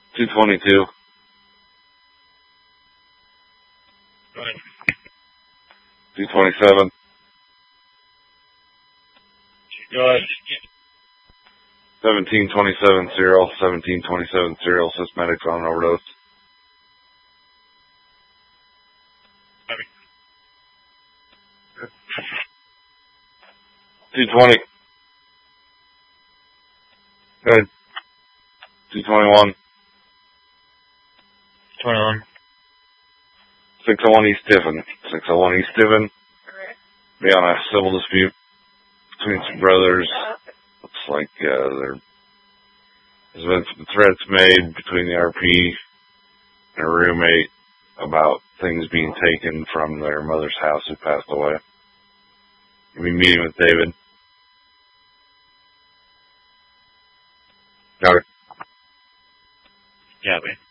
222. Go ahead. 227. Go ahead. 1727 serial. 1727 serial. Sysmetics on overdose. Copy. 220. Good. 221. 21. 601 East Tiffin. 601 East Tiffin. Be on a civil dispute between some brothers. Looks like there's been some threats made between the RP and a roommate about things being taken from their mother's house who passed away. You'll be meeting with David. Got it. Yeah, man.